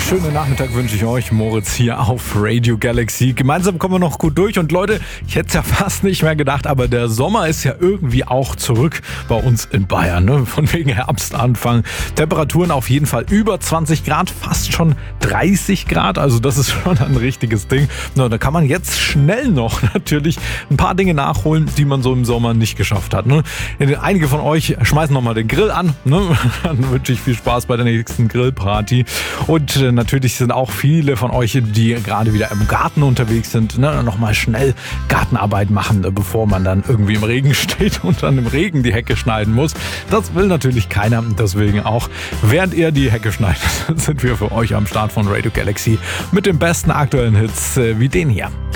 schönen Nachmittag wünsche ich euch. Moritz hier auf Radio Galaxy. Gemeinsam kommen wir noch gut durch. Und Leute, ich hätte es ja fast nicht mehr gedacht, aber der Sommer ist ja irgendwie auch zurück bei uns in Bayern. Ne? Von wegen Herbstanfang. Temperaturen auf jeden Fall über 20 Grad, fast schon 30 Grad. Also das ist schon ein richtiges Ding. Na, da kann man jetzt schnell noch natürlich ein paar Dinge nachholen, die man so im Sommer nicht geschafft hat. Ne? Einige von euch schmeißen nochmal den Grill an. Ne? Dann wünsche ich viel Spaß bei der nächsten Grillparty. Und natürlich sind auch viele von euch, die gerade wieder im Garten unterwegs sind, ne, nochmal schnell Gartenarbeit machen, bevor man dann irgendwie im Regen steht und dann im Regen die Hecke schneiden muss. Das will natürlich keiner. Deswegen auch, während ihr die Hecke schneidet, sind wir für euch am Start von Radio Galaxy mit den besten aktuellen Hits wie den hier.